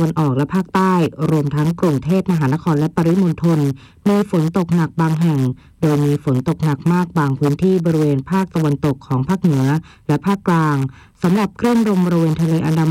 ตะวันออกและภาคใต้รวมทั้งกรุงเทพมหานครและปริมณฑลมีฝนตกหนักบางแห่งโดยมีฝนตกหนักมากบางพื้นที่บริเวณภาคตะวันตกของภาคเหนือและภาคกลางสำหรับคลื่นลมบริเวณทะเลอันดามัน